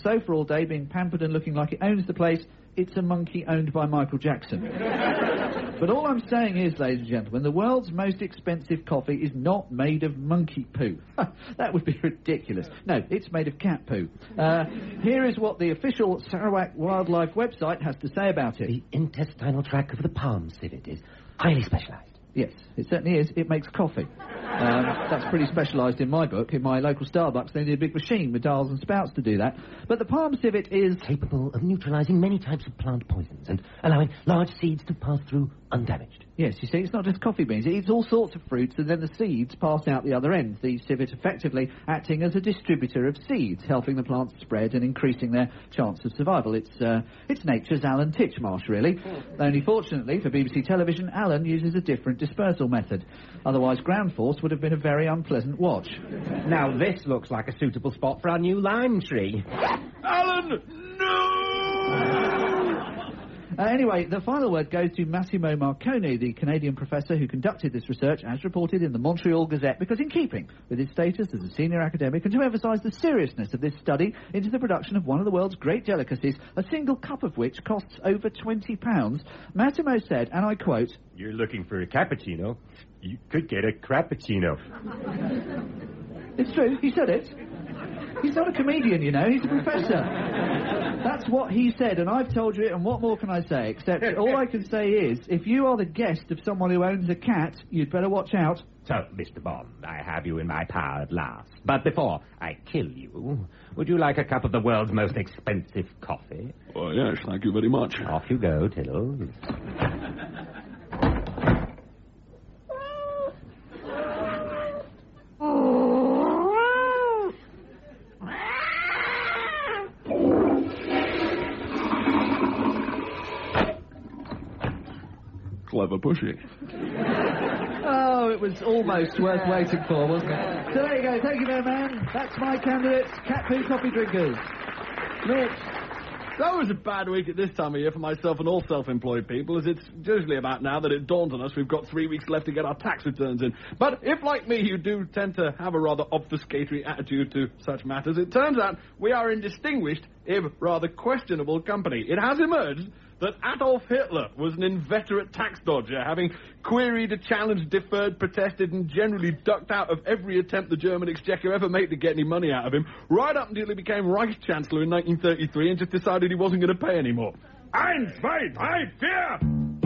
sofa all day being pampered and looking like it owns the place, it's a monkey owned by Michael Jackson. But all I'm saying is, ladies and gentlemen, the world's most expensive coffee is not made of monkey poo. That would be ridiculous. No, it's made of cat poo. Here is what the official Sarawak Wildlife website has to say about it. The intestinal tract of the palm civet is highly specialised. Yes, it certainly is. It makes coffee. That's pretty specialised in my book. In my local Starbucks, they need a big machine with dials and spouts to do that. But the palm civet is capable of neutralising many types of plant poisons and allowing large seeds to pass through undamaged. Yes, you see, it's not just coffee beans. It eats all sorts of fruits, and then the seeds pass out the other end, the civet effectively acting as a distributor of seeds, helping the plants spread and increasing their chance of survival. It's nature's Alan Titchmarsh, really. Only fortunately for BBC Television, Alan uses a different dispersal method. Otherwise, ground force would have been a very unpleasant watch. Now this looks like a suitable spot for our new lime tree. Alan, no! Anyway, the final word goes to Massimo Marconi, the Canadian professor who conducted this research, as reported in the Montreal Gazette, because in keeping with his status as a senior academic and to emphasise the seriousness of this study into the production of one of the world's great delicacies, a single cup of which costs over £20, Massimo said, and I quote, "You're looking for a cappuccino? You could get a crappuccino." It's true, he said it. He's not a comedian, you know, he's a professor. That's what he said, and I've told you it, and what more can I say? Except all I can say is, if you are the guest of someone who owns a cat, you'd better watch out. So, Mr. Bond, I have you in my power at last. But before I kill you, would you like a cup of the world's most expensive coffee? Oh, yes, thank you very much. Off you go, Tiddles. Clever pushy. Oh, it was almost worth waiting for, wasn't it? So there you go. Thank you very much. That's my candidates, cat poo coffee drinkers. Look, that was a bad week at this time of year for myself and all self-employed people, as it's usually about now that it dawned on us we've got 3 weeks left to get our tax returns in. But if, like me, you do tend to have a rather obfuscatory attitude to such matters, it turns out we are in distinguished, if rather questionable company. It has emerged that Adolf Hitler was an inveterate tax dodger, having queried, challenged, deferred, protested, and generally ducked out of every attempt the German exchequer ever made to get any money out of him, right up until he became Reichschancellor in 1933 and just decided he wasn't going to pay anymore. 1, 2, 3, 4!